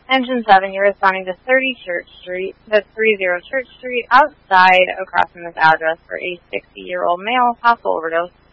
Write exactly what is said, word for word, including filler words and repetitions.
Engine seven, you're responding to thirty Church Street, that's thirty Church Street, outside across from this address for a sixty-year-old male, possible overdose.